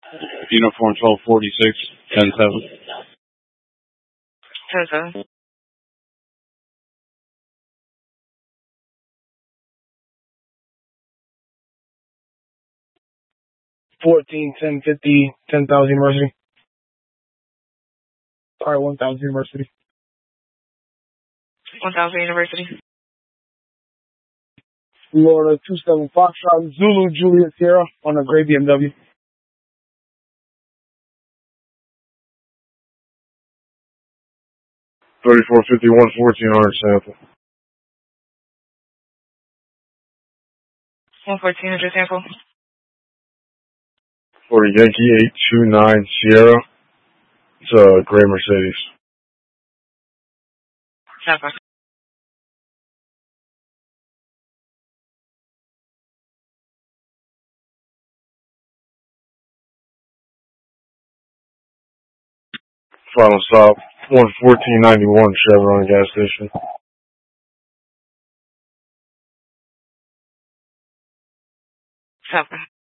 Uniform 1246, 10-7. 10-7. 14-10-50, 10,000 University. Sorry, 1,000 University. 1,000 University. Florida 27 Foxtrot, Zulu Juliet Sierra on a gray BMW. 3451, 1400 sample. 1,400 sample. For a Yankee 829 Sierra, it's a gray Mercedes. Sample. Final stop, 11491 Chevron gas station. Sample.